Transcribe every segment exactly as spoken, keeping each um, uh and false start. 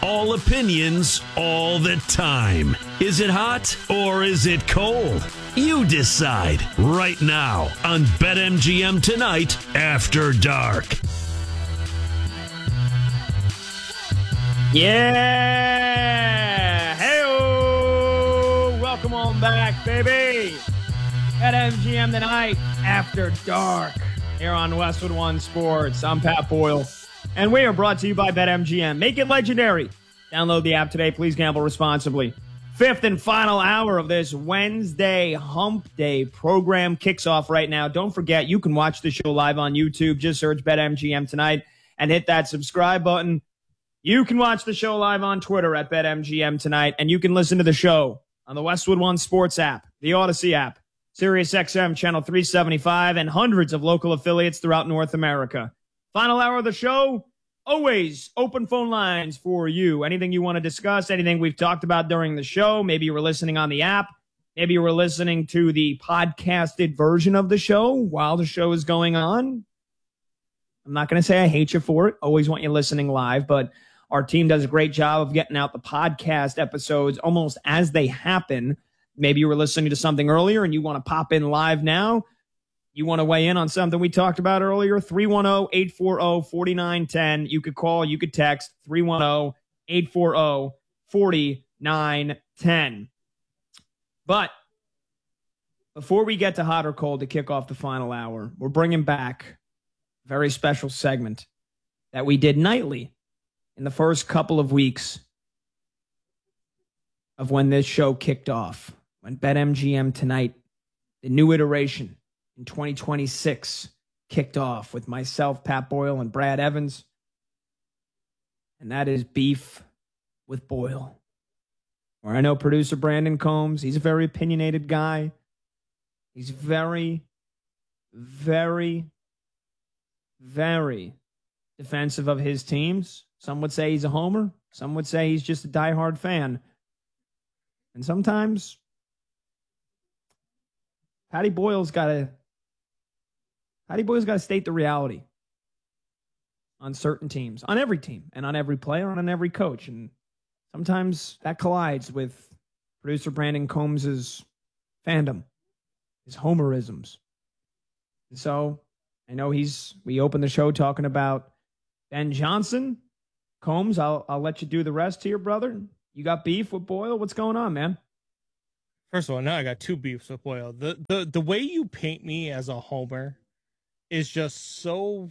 all opinions, all the time. Is it hot or is it cold? You decide right now on BetMGM Tonight After Dark. Yeah! Hey-o! Welcome on back, baby! BetMGM Tonight After Dark here on Westwood One Sports. I'm Pat Boyle, and we are brought to you by BetMGM. Make it legendary. Download the app today. Please gamble responsibly. Fifth and final hour of this Wednesday Hump Day program kicks off right now. Don't forget, you can watch the show live on YouTube. Just search BetMGM Tonight and hit that subscribe button. You can watch the show live on Twitter at BetMGM Tonight, and you can listen to the show on the Westwood One Sports app, the Odyssey app, SiriusXM Channel three seventy-five, and hundreds of local affiliates throughout North America. Final hour of the show, always open phone lines for you. Anything you want to discuss, anything we've talked about during the show. Maybe you were listening on the app. Maybe you were listening to the podcasted version of the show while the show is going on. I'm not going to say I hate you for it. Always want you listening live, but our team does a great job of getting out the podcast episodes almost as they happen. Maybe you were listening to something earlier and you want to pop in live now. You want to weigh in on something we talked about earlier, three one zero, eight four zero, four nine one zero. You could call, you could text three one zero, eight four zero, four nine one zero. But before we get to hot or cold to kick off the final hour, we're bringing back a very special segment that we did nightly in the first couple of weeks of when this show kicked off. When BetMGM Tonight, the new iteration in twenty twenty-six, kicked off with myself, Pat Boyle, and Brad Evans. And that is Beef with Boyle. Where I know producer Brandon Combs, he's a very opinionated guy. He's very, very, very defensive of his teams. Some would say he's a homer. Some would say he's just a diehard fan. And sometimes Patty Boyle's got to Patty Boyle's got to state the reality on certain teams, on every team, and on every player, and on every coach. And sometimes that collides with producer Brandon Combs' fandom, his homerisms. And so I know he's we opened the show talking about Ben Johnson. Combs, I'll I'll let you do the rest here, brother. You got beef with Boyle? What's going on, man? First of all, now I got two beefs with Boyle. The the the way you paint me as a homer is just so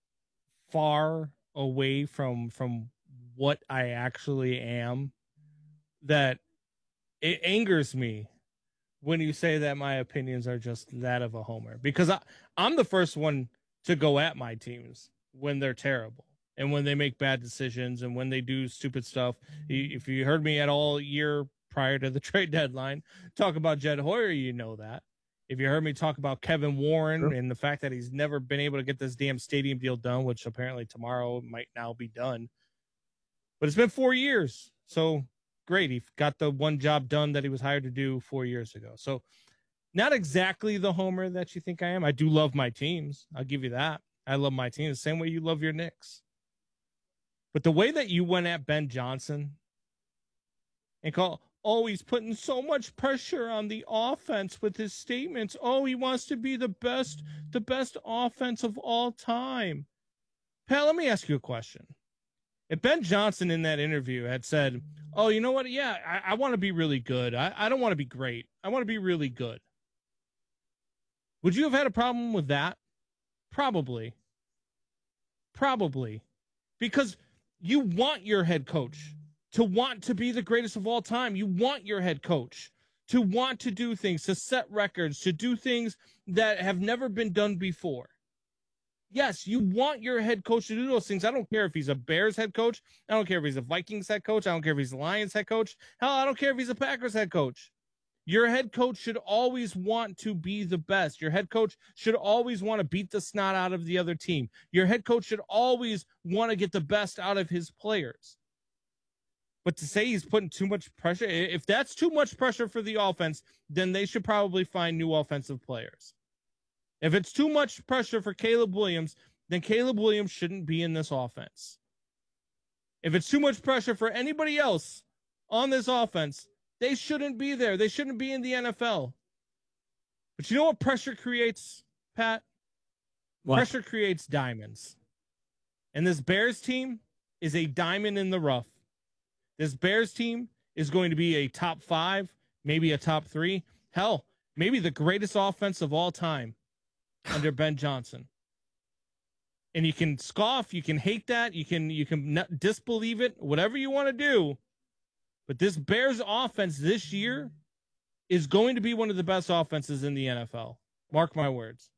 far away from from what I actually am that it angers me when you say that my opinions are just that of a homer. Because I, I'm the first one to go at my teams when they're terrible and when they make bad decisions and when they do stupid stuff. If you heard me at all year prior to the trade deadline talk about Jed Hoyer, you know that. If you heard me talk about Kevin Warren sure. and the fact that he's never been able to get this damn stadium deal done, which apparently tomorrow might now be done. But it's been four years. So great. He got the one job done that he was hired to do four years ago. So not exactly the homer that you think I am. I do love my teams. I'll give you that. I love my team the same way you love your Knicks. But the way that you went at Ben Johnson and call, oh, he's putting so much pressure on the offense with his statements. Oh, he wants to be the best, the best offense of all time. Pat, let me ask you a question. If Ben Johnson in that interview had said, oh, you know what? Yeah, I, I want to be really good. I, I don't want to be great. I want to be really good. Would you have had a problem with that? Probably. Probably. Because you want your head coach to want to be the greatest of all time. You want your head coach to want to do things, to set records, to do things that have never been done before. Yes, you want your head coach to do those things. I don't care if he's a Bears head coach. I don't care if he's a Vikings head coach. I don't care if he's a Lions head coach. Hell, I don't care if he's a Packers head coach. Your head coach should always want to be the best. Your head coach should always want to beat the snot out of the other team. Your head coach should always want to get the best out of his players. But to say he's putting too much pressure, if that's too much pressure for the offense, then they should probably find new offensive players. If it's too much pressure for Caleb Williams, then Caleb Williams shouldn't be in this offense. If it's too much pressure for anybody else on this offense, they shouldn't be there. They shouldn't be in the N F L. But you know what pressure creates, Pat? What? Pressure creates diamonds. And this Bears team is a diamond in the rough. This Bears team is going to be a top five, maybe a top three. Hell, maybe the greatest offense of all time under Ben Johnson. And you can scoff, you can hate that, you can you can not disbelieve it, whatever you want to do. But this Bears offense this year is going to be one of the best offenses in the N F L. Mark my words.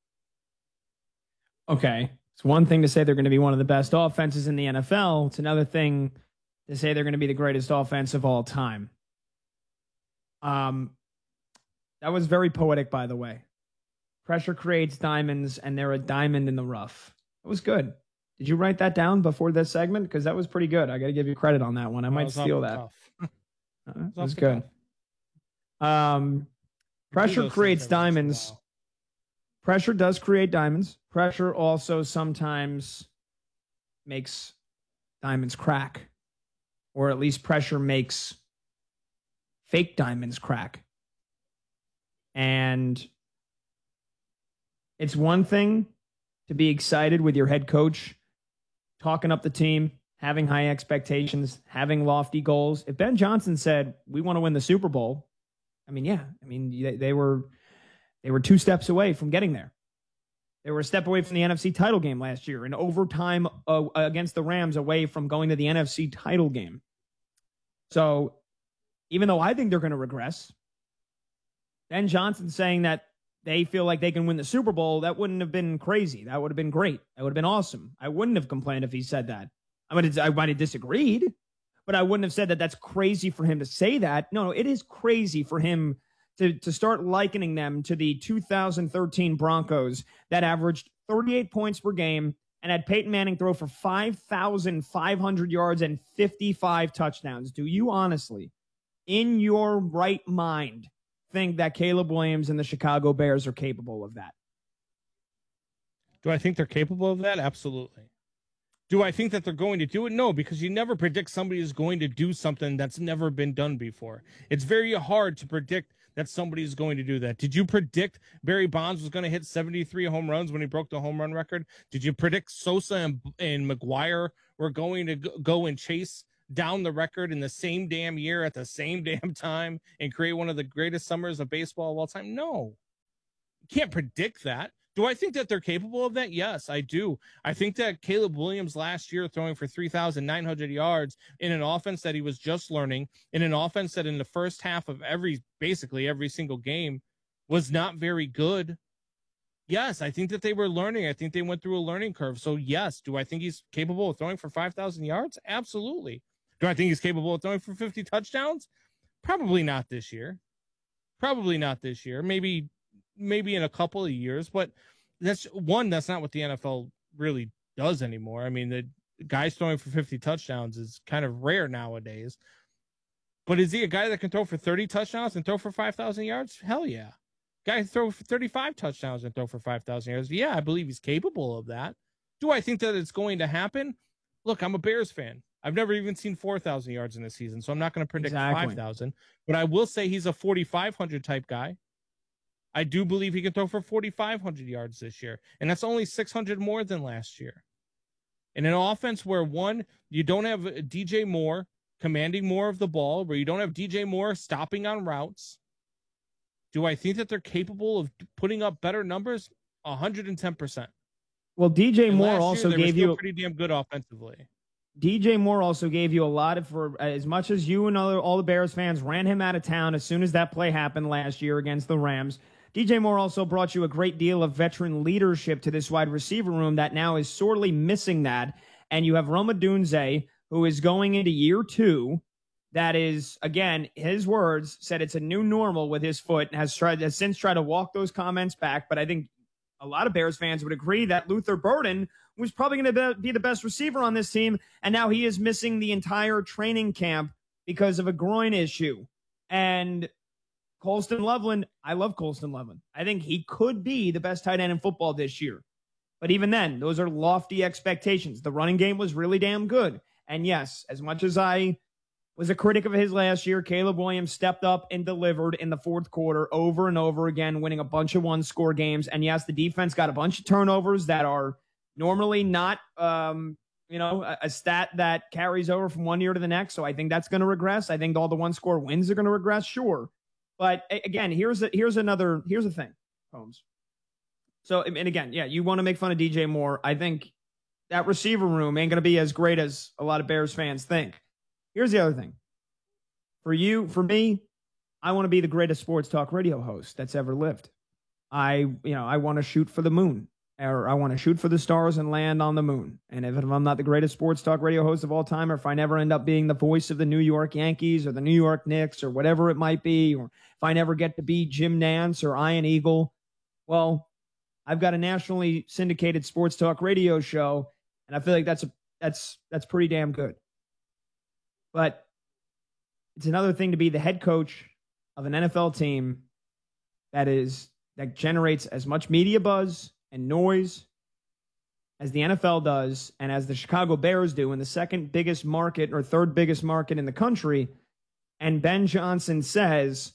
Okay. It's one thing to say they're going to be one of the best offenses in the N F L. It's another thing to say they're going to be the greatest offense of all time. Um, that was very poetic, by the way. Pressure creates diamonds, and they're a diamond in the rough. It was good. Did you write that down before this segment? Because that was pretty good. I got to give you credit on that one. I might steal that. Uh, it was good. Um, pressure creates diamonds. Pressure does create diamonds. Pressure also sometimes makes diamonds crack, or at least pressure makes fake diamonds crack. And it's one thing to be excited with your head coach talking up the team, having high expectations, having lofty goals. If Ben Johnson said, we want to win the Super Bowl, I mean, yeah, I mean, they, they were they were two steps away from getting there. They were a step away from the N F C title game last year, and overtime uh, against the Rams away from going to the N F C title game. So even though I think they're going to regress, Ben Johnson saying that they feel like they can win the Super Bowl, that wouldn't have been crazy. That would have been great. That would have been awesome. I wouldn't have complained if he said that. I mean, I might have disagreed, but I wouldn't have said that that's crazy for him to say that. No, no, it is crazy for him to, to start likening them to the two thousand thirteen Broncos that averaged thirty-eight points per game and had Peyton Manning throw for five thousand five hundred yards and fifty-five touchdowns. Do you honestly, in your right mind, think that Caleb Williams and the Chicago Bears are capable of that? Do I think they're capable of that? Absolutely. Do I think that they're going to do it? No, because you never predict somebody is going to do something that's never been done before. It's very hard to predict that somebody is going to do that. Did you predict Barry Bonds was going to hit seventy-three home runs when he broke the home run record? Did you predict Sosa and, and McGuire were going to go and chase down the record in the same damn year at the same damn time and create one of the greatest summers of baseball of all time? No. You can't predict that. Do I think that they're capable of that? Yes, I do. I think that Caleb Williams last year throwing for three thousand nine hundred yards in an offense that he was just learning, in an offense that in the first half of every, basically every single game was not very good. Yes, I think that they were learning. I think they went through a learning curve. So yes, do I think he's capable of throwing for five thousand yards? Absolutely. Do I think he's capable of throwing for fifty touchdowns? Probably not this year. Probably not this year. Maybe maybe in a couple of years, but that's one, that's not what the N F L really does anymore. I mean, the guys throwing for fifty touchdowns is kind of rare nowadays. But is he a guy that can throw for thirty touchdowns and throw for five thousand yards? Hell yeah. Guy throw for thirty-five touchdowns and throw for five thousand yards. Yeah, I believe he's capable of that. Do I think that it's going to happen? Look, I'm a Bears fan. I've never even seen four thousand yards in a season, so I'm not going to predict exactly. five thousand. But I will say he's a forty-five hundred type guy. I do believe he can throw for forty-five hundred yards this year, and that's only six hundred more than last year. In an offense where, one, you don't have D J Moore commanding more of the ball, where you don't have D J Moore stopping on routes, do I think that they're capable of putting up better numbers? one hundred ten percent. Well, D J and Moore also year, gave you pretty damn good offensively. D J Moore also gave you a lot of, for as much as you and other, all the Bears fans ran him out of town as soon as that play happened last year against the Rams. D J Moore also brought you a great deal of veteran leadership to this wide receiver room that now is sorely missing that. And you have Rome Odunze, who is going into year two. That is, again, his words, said it's a new normal with his foot, and has tried has since tried to walk those comments back. But I think a lot of Bears fans would agree that Luther Burden was probably going to be the best receiver on this team, and now he is missing the entire training camp because of a groin issue. And Colston Loveland, I love Colston Loveland. I think he could be the best tight end in football this year. But even then, those are lofty expectations. The running game was really damn good. And yes, as much as I was a critic of his last year, Caleb Williams stepped up and delivered in the fourth quarter over and over again, winning a bunch of one-score games. And yes, the defense got a bunch of turnovers that are normally not, um, you know, a, a stat that carries over from one year to the next. So I think that's going to regress. I think all the one-score wins are going to regress, sure. But again, here's a, here's another here's the thing, Holmes. So and again, yeah, you want to make fun of D J Moore. I think that receiver room ain't going to be as great as a lot of Bears fans think. Here's the other thing. For you, for me, I want to be the greatest sports talk radio host that's ever lived. I, you know, I want to shoot for the moon, or I want to shoot for the stars and land on the moon. And if I'm not the greatest sports talk radio host of all time, or if I never end up being the voice of the New York Yankees or the New York Knicks or whatever it might be, or if I never get to be Jim Nantz or Ian Eagle, well, I've got a nationally syndicated sports talk radio show, and I feel like that's a, that's that's pretty damn good. But it's another thing to be the head coach of an N F L team that is that generates as much media buzz and noise as the N F L does and as the Chicago Bears do in the second biggest market or third biggest market in the country. And Ben Johnson says,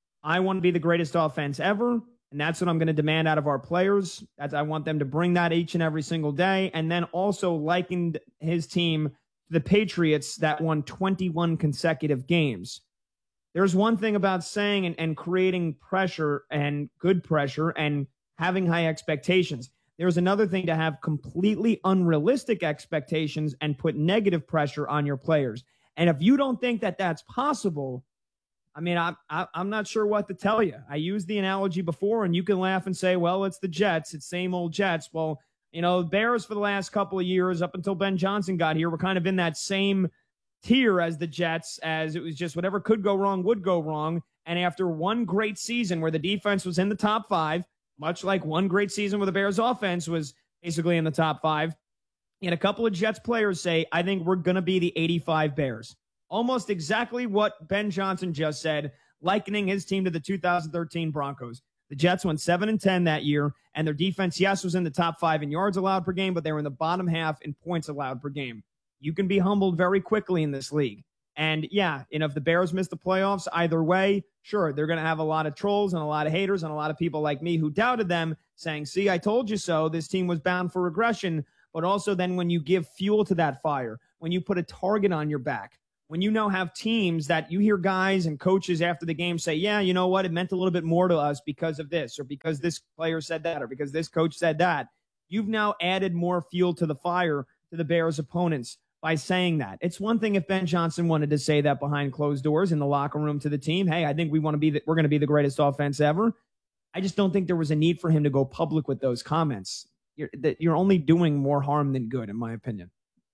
I want to be the greatest offense ever, and that's what I'm going to demand out of our players. That's, I want them to bring that each and every single day. And then also likened his team to the Patriots that won twenty-one consecutive games. There's one thing about saying and, and creating pressure and good pressure and having high expectations. There's another thing to have completely unrealistic expectations and put negative pressure on your players. And if you don't think that that's possible, I mean, I, I, I'm not sure what to tell you. I used the analogy before, and you can laugh and say, well, it's the Jets. It's same old Jets. Well, you know, Bears for the last couple of years, up until Ben Johnson got here, were kind of in that same tier as the Jets, as it was just whatever could go wrong would go wrong. And after one great season where the defense was in the top five, much like one great season where the Bears offense was basically in the top five, and a couple of Jets players say, I think we're going to be the eighty-five Bears. Almost exactly what Ben Johnson just said, likening his team to the two thousand thirteen Broncos. The Jets went seven and ten that year, and their defense, yes, was in the top five in yards allowed per game, but they were in the bottom half in points allowed per game. You can be humbled very quickly in this league. And yeah, you know, if the Bears miss the playoffs, either way, sure, they're going to have a lot of trolls and a lot of haters and a lot of people like me who doubted them saying, see, I told you so. This team was bound for regression. But also then when you give fuel to that fire, when you put a target on your back, when you now have teams that you hear guys and coaches after the game say, yeah, you know what, it meant a little bit more to us because of this, or because this player said that, or because this coach said that, you've now added more fuel to the fire to the Bears' opponents by saying that. It's one thing if Ben Johnson wanted to say that behind closed doors in the locker room to the team, hey, I think we want to be, the, we're going to be the greatest offense ever. I just don't think there was a need for him to go public with those comments. You're, that you're only doing more harm than good, in my opinion.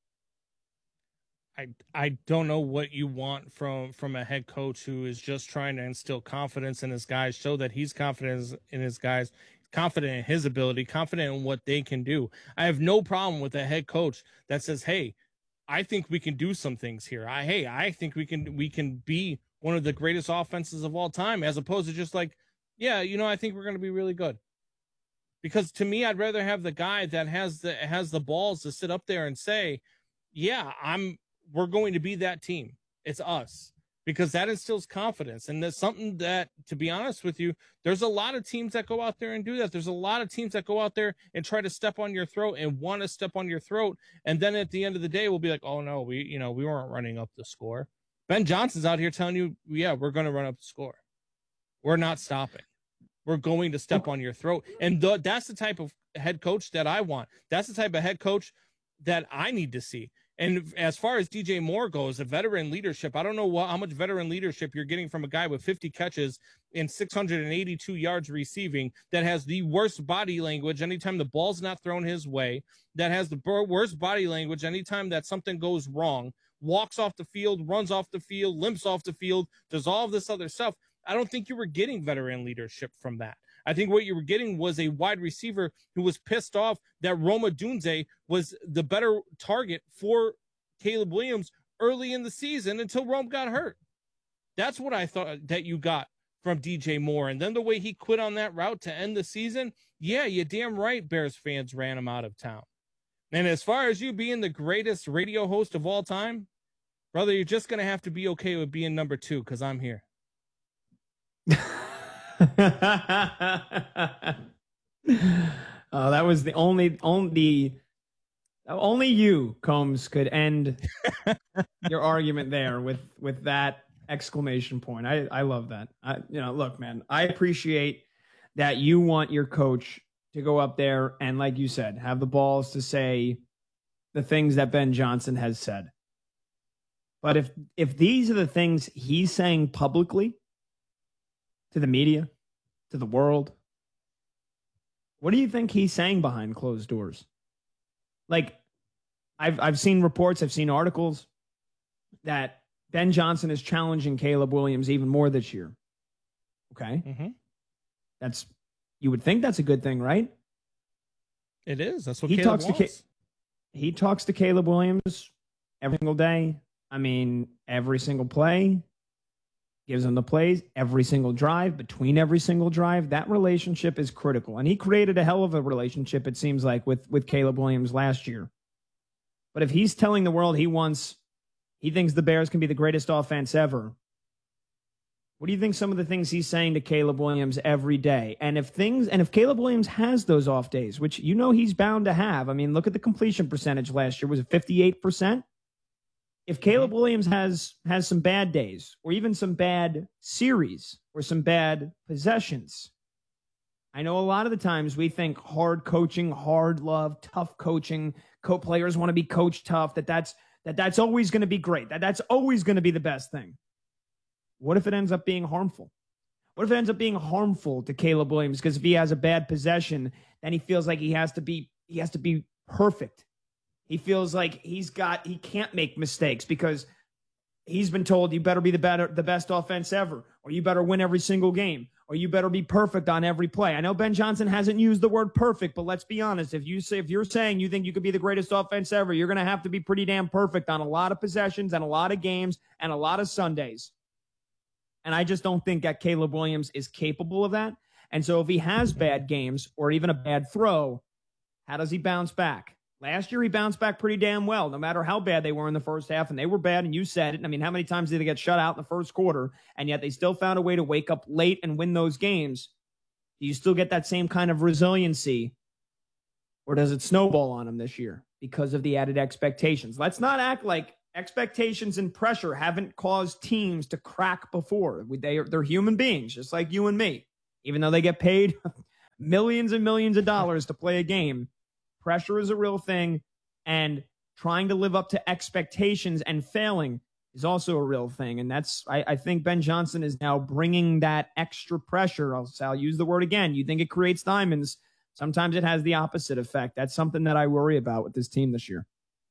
I I don't know what you want from from a head coach who is just trying to instill confidence in his guys, show that he's confident in his guys, confident in his ability, confident in what they can do. I have no problem with a head coach that says, hey, I think we can do some things here. I hey, I think we can we can be one of the greatest offenses of all time, as opposed to just like, yeah, you know, I think we're going to be really good. Because to me, I'd rather have the guy that has the has the balls to sit up there and say, yeah, I'm we're going to be that team. It's us. Because that instills confidence. And that's something that, to be honest with you, there's a lot of teams that go out there and do that. There's a lot of teams that go out there and try to step on your throat and want to step on your throat. And then at the end of the day, we'll be like, oh no, we, you know, we weren't running up the score. Ben Johnson's out here telling you, yeah, we're going to run up the score. We're not stopping. We're going to step on your throat. And th- that's the type of head coach that I want. That's the type of head coach that I need to see. And as far as D J Moore goes, the veteran leadership, I don't know what, how much veteran leadership you're getting from a guy with fifty catches and six hundred eighty-two yards receiving that has the worst body language anytime the ball's not thrown his way, that has the worst body language anytime that something goes wrong, walks off the field, runs off the field, limps off the field, does all of this other stuff. I don't think you were getting veteran leadership from that. I think what you were getting was a wide receiver who was pissed off that Rome Odunze was the better target for Caleb Williams early in the season until Rome got hurt. That's what I thought that you got from D J Moore. And then the way he quit on that route to end the season, yeah, you're damn right Bears fans ran him out of town. And as far as you being the greatest radio host of all time, brother, you're just going to have to be okay with being number two because I'm here. Oh, that was the only, only, only you, Combs, could end your argument there with, with that exclamation point. I, I love that. I, you know, look, man, I appreciate that you want your coach to go up there and, like you said, have the balls to say the things that Ben Johnson has said. But if if these are the things he's saying publicly to the media, to the world, what do you think he's saying behind closed doors? Like, I've I've seen reports, I've seen articles that Ben Johnson is challenging Caleb Williams even more this year. Okay, mm-hmm. That's, you would think that's a good thing, right? It is. That's what he Caleb talks wants. to. Ca- he talks to Caleb Williams every single day. I mean, every single play, gives him the plays, every single drive, between every single drive. That relationship is critical. And he created a hell of a relationship, it seems like, with, with Caleb Williams last year. But if he's telling the world he wants, he thinks the Bears can be the greatest offense ever, what do you think some of the things he's saying to Caleb Williams every day? And if things, and if Caleb Williams has those off days, which you know he's bound to have, I mean, look at the completion percentage last year. Was it fifty-eight percent? If Caleb Williams has has some bad days, or even some bad series, or some bad possessions, I know a lot of the times we think hard coaching, hard love, tough coaching, co-players want to be coached tough, that that's, that that's always going to be great, that that's always going to be the best thing. What if it ends up being harmful? What if it ends up being harmful to Caleb Williams? Because if he has a bad possession, then he feels like he has to be he has to be perfect. He feels like he's got he can't make mistakes because he's been told you better be the better the best offense ever, or you better win every single game, or you better be perfect on every play. I know Ben Johnson hasn't used the word perfect, but let's be honest. If you say if you're saying you think you could be the greatest offense ever, you're going to have to be pretty damn perfect on a lot of possessions and a lot of games and a lot of Sundays. And I just don't think that Caleb Williams is capable of that. And so if he has bad games or even a bad throw, how does he bounce back? Last year, he bounced back pretty damn well, no matter how bad they were in the first half, and they were bad, and you said it. I mean, how many times did they get shut out in the first quarter, and yet they still found a way to wake up late and win those games? Do you still get that same kind of resiliency, or does it snowball on them this year because of the added expectations? Let's not act like expectations and pressure haven't caused teams to crack before. They are, they're human beings, just like you and me. Even though they get paid millions and millions of dollars to play a game, pressure is a real thing, and trying to live up to expectations and failing is also a real thing. And that's, I, I think Ben Johnson is now bringing that extra pressure. I'll, I'll use the word again. You think it creates diamonds. Sometimes it has the opposite effect. That's something that I worry about with this team this year.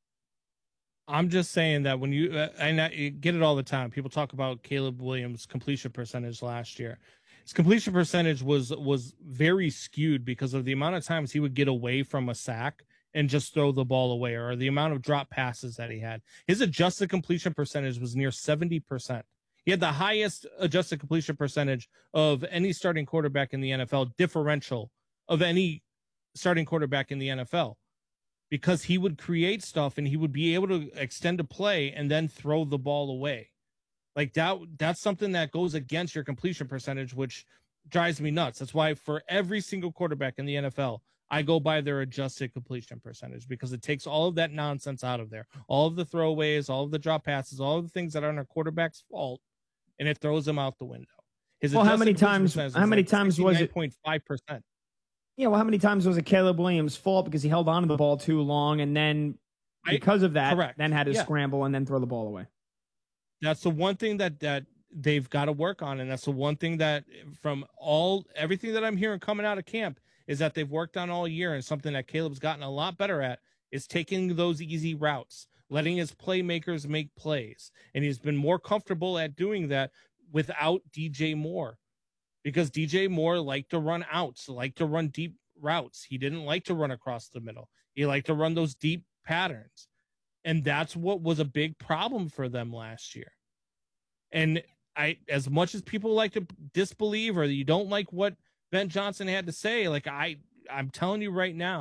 I'm just saying that when you, uh, and I you get it all the time, people talk about Caleb Williams' completion percentage last year. His completion percentage was was very skewed because of the amount of times he would get away from a sack and just throw the ball away, or the amount of drop passes that he had. His adjusted completion percentage was near seventy percent. He had the highest adjusted completion percentage of any starting quarterback in the N F L, differential of any starting quarterback in the N F L, because he would create stuff and he would be able to extend a play and then throw the ball away. Like that, that's something that goes against your completion percentage, which drives me nuts. That's why for every single quarterback in the N F L, I go by their adjusted completion percentage, because it takes all of that nonsense out of there. All of the throwaways, all of the drop passes, all of the things that aren't a quarterback's fault, and it throws them out the window. His well, how many times, how many like times was it? nine point five percent. Yeah, well, how many times was it Caleb Williams' fault because he held on to the ball too long, and then because of that, Correct. then had to yeah. scramble and then throw the ball away? That's the one thing that, that they've got to work on. And that's the one thing that from all, everything that I'm hearing coming out of camp is that they've worked on all year, and something that Caleb's gotten a lot better at is taking those easy routes, letting his playmakers make plays. And he's been more comfortable at doing that without D J Moore, because D J Moore liked to run outs, liked to run deep routes. He didn't like to run across the middle. He liked to run those deep patterns. And that's what was a big problem for them last year. And I, as much as people like to disbelieve, or you don't like what Ben Johnson had to say, like I, I'm telling you right now,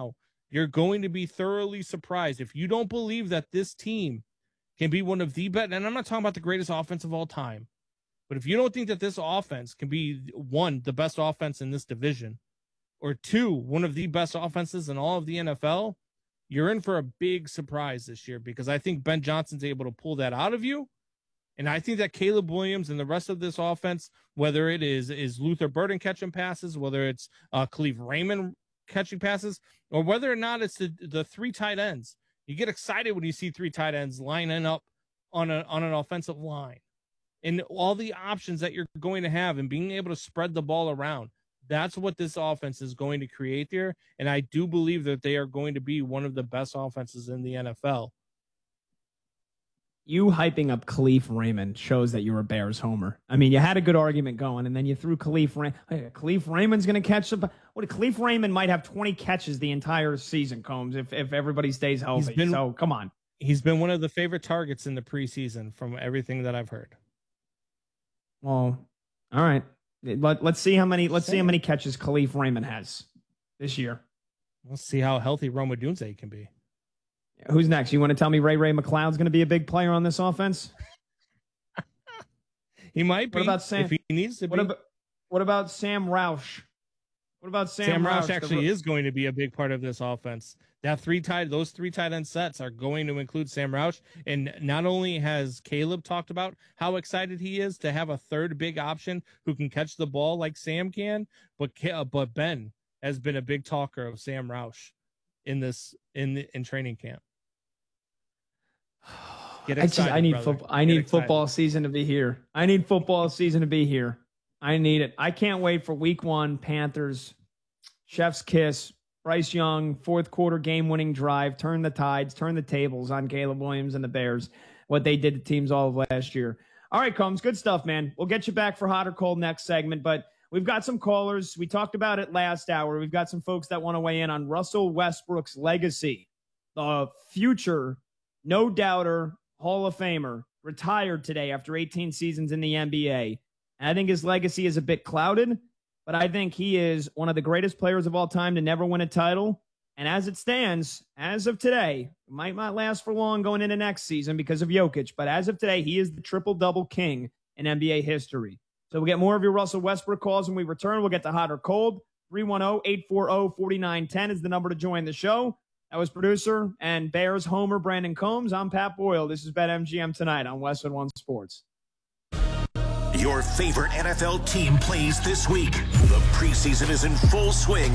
You're going to be thoroughly surprised. If you don't believe that this team can be one of the best, and I'm not talking about the greatest offense of all time, but if you don't think that this offense can be, one, the best offense in this division, or two, one of the best offenses in all of the N F L, you're in for a big surprise this year, because I think Ben Johnson's able to pull that out of you. And I think that Caleb Williams and the rest of this offense, whether it is, is Luther Burden catching passes, whether it's uh, Khalif Raymond catching passes, or whether or not it's the, the three tight ends. You get excited when you see three tight ends lining up on a on an offensive line. And all the options that you're going to have and being able to spread the ball around. That's what this offense is going to create there. And I do believe that they are going to be one of the best offenses in the N F L. You hyping up Khalif Raymond shows that you're a Bears homer. I mean, you had a good argument going, and then you threw Khalif Raymond. Hey, Khalif Raymond's going to catch the. What? Khalif Raymond might have twenty catches the entire season, Combs, if if everybody stays healthy. Been, so come on. He's been one of the favorite targets in the preseason from everything that I've heard. Well, all right. Let, let's see how many. Let's see how many catches Khalif Raymond has this year. Let's see how healthy Rome Odunze can be. Who's next? You want to tell me Ray Ray McLeod's going to be a big player on this offense? He might be. What about Sam? If he needs to what be. About, what about Sam Roush? What about Sam, Sam Roush? Roush actually the... is going to be a big part of this offense. That three tight, those three tight end sets are going to include Sam Roush. And not only has Caleb talked about how excited he is to have a third big option who can catch the ball like Sam can, but but Ben has been a big talker of Sam Roush in this in the, in training camp. Get excited, I, just, I need brother. football. I Get need excited. football season to be here. I need football season to be here. I need it. I can't wait for week one. Panthers, chef's kiss, Bryce Young, fourth quarter game winning drive, turn the tides, turn the tables on Caleb Williams and the Bears, what they did to teams all of last year. All right, Combs, good stuff, man. We'll get you back for hot or cold next segment, but we've got some callers. We talked about it last hour. We've got some folks that want to weigh in on Russell Westbrook's legacy. The future, no doubter, Hall of Famer, retired today after eighteen seasons in the N B A. And I think his legacy is a bit clouded, but I think he is one of the greatest players of all time to never win a title. And as it stands, as of today, it might not last for long going into next season because of Jokic, but as of today, he is the triple-double king in N B A history. So we'll get more of your Russell Westbrook calls when we return. We'll get to hot or cold. three one zero, eight four zero, four nine one zero is the number to join the show. That was producer and Bears homer Brandon Combs. I'm Pat Boyle. This is BetMGM Tonight on Westwood One Sports. Your favorite N F L team plays this week. The preseason is in full swing.